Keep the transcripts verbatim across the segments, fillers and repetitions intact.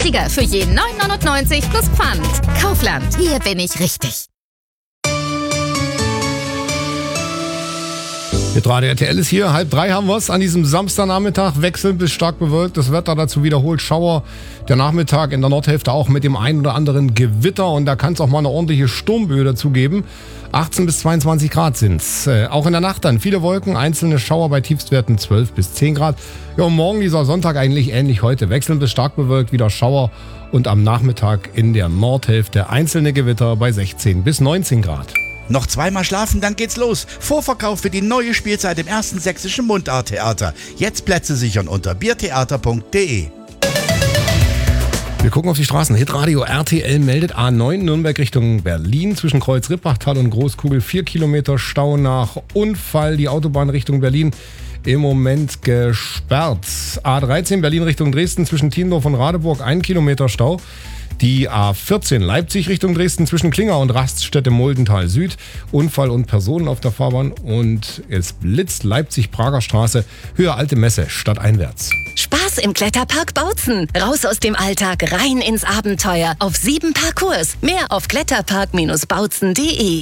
Träger für je neun neunundneunzig plus Pfand. Kaufland, hier bin ich richtig. Mit Radio R T L ist hier, halb drei haben wir es an diesem Samstagnachmittag, wechselnd bis stark bewölkt, das Wetter dazu wiederholt Schauer, der Nachmittag in der Nordhälfte auch mit dem einen oder anderen Gewitter und da kann es auch mal eine ordentliche Sturmböe dazu geben. achtzehn bis zweiundzwanzig Grad sind's. Äh, auch in der Nacht dann viele Wolken, einzelne Schauer bei Tiefstwerten zwölf bis zehn Grad. Ja, und morgen dieser Sonntag eigentlich ähnlich heute, wechselnd bis stark bewölkt, wieder Schauer und am Nachmittag in der Nordhälfte einzelne Gewitter bei sechzehn bis neunzehn Grad. Noch zweimal schlafen, dann geht's los. Vorverkauf für die neue Spielzeit im ersten sächsischen Mundarttheater. Jetzt Plätze sichern unter biertheater punkt de. Wir gucken auf die Straßen. Hitradio R T L meldet A neun Nürnberg Richtung Berlin zwischen Kreuz-Rippachtal und Großkugel vier Kilometer Stau nach Unfall. Die Autobahn Richtung Berlin im Moment gesperrt. A dreizehn Berlin Richtung Dresden zwischen Tiendorf und Radeburg ein Kilometer Stau. Die A vierzehn Leipzig Richtung Dresden zwischen Klinger und Raststätte Muldental Süd. Unfall und Personen auf der Fahrbahn und es blitzt Leipzig-Prager Straße, Höhe Alte Messe, stadteinwärts. Spaß im Kletterpark Bautzen. Raus aus dem Alltag, rein ins Abenteuer. Auf sieben Parcours. Mehr auf kletterpark Bindestrich bautzen punkt de.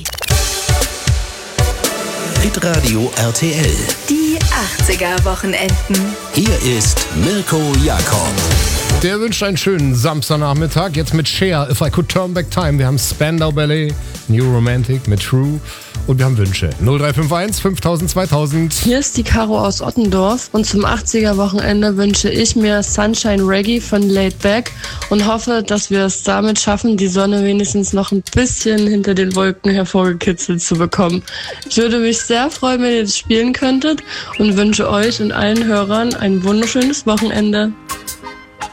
Hitradio R T L. Die achtziger-Wochenenden. Hier ist Mirko Jakob. Der wünscht einen schönen Samstagnachmittag. Jetzt mit Cher, If I Could Turn Back Time. Wir haben Spandau Ballet, New Romantic mit True. Und wir haben Wünsche. null drei fünf eins fünftausend zweitausend. Hier ist die Caro aus Ottendorf. Und zum achtziger-Wochenende wünsche ich mir Sunshine Reggae von Laid Back und hoffe, dass wir es damit schaffen, die Sonne wenigstens noch ein bisschen hinter den Wolken hervorgekitzelt zu bekommen. Ich würde mich sehr freuen, wenn ihr das spielen könntet und wünsche euch und allen Hörern ein wunderschönes Wochenende.